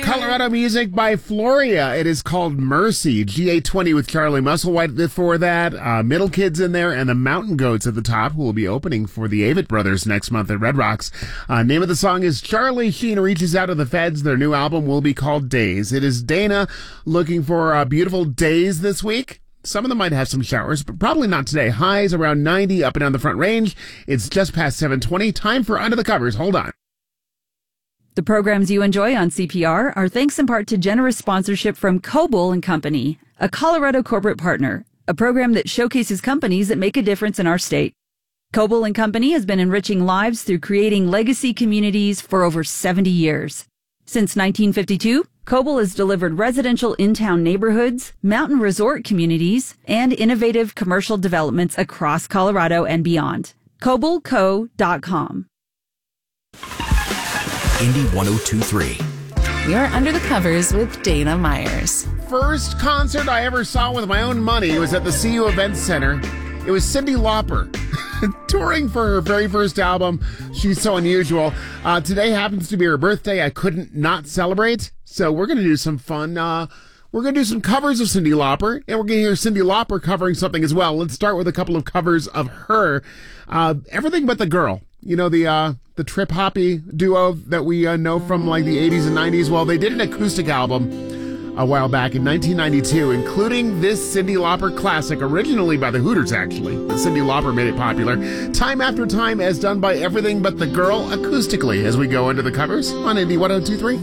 Colorado music by Floria. It is called Mercy. GA20 with Charlie Musselwhite before that. Middle Kids in there, and the Mountain Goats at the top, who will be opening for the Avett Brothers next month at Red Rocks. Name of the song is Charlie Sheen Reaches Out to the Feds. Their new album will be called Days. It is Dana looking for beautiful days this week. Some of them might have some showers, but probably not today. Highs around 90 up and down the Front Range. It's just past 7:20. Time for Under the Covers. Hold on. The programs you enjoy on CPR are thanks in part to generous sponsorship from Coble and Company, a Colorado corporate partner, a program that showcases companies that make a difference in our state. Coble and Company has been enriching lives through creating legacy communities for over 70 years. Since 1952, Coble has delivered residential in-town neighborhoods, mountain resort communities, and innovative commercial developments across Colorado and beyond. CobleCo.com. Indy 102.3. You're Under the Covers with Dana Myers. First concert I ever saw with my own money was at the CU Events Center. It was Cyndi Lauper touring for her very first album, She's So Unusual. Today happens to be her birthday. I couldn't not celebrate, so we're going to do some fun. We're going to do some covers of Cyndi Lauper, and we're going to hear Cyndi Lauper covering something as well. Let's start with a couple of covers of her. Everything But the Girl. You know, the trip-hoppy duo that we know from like the 80s and 90s. Well, they did an acoustic album a while back in 1992, including this Cyndi Lauper classic, originally by the Hooters, actually. But Cyndi Lauper made it popular. Time After Time, as done by Everything But the Girl acoustically, as we go into the covers on Indy 102.3.